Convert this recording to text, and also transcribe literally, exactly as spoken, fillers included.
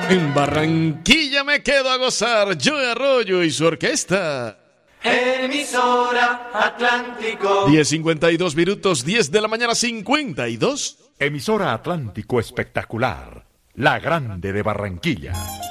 En Barranquilla me quedo a gozar, Joe Arroyo y su orquesta. Emisora Atlántico. diez cincuenta y dos minutos, diez de la mañana cincuenta y dos. Emisora Atlántico Espectacular, la grande de Barranquilla.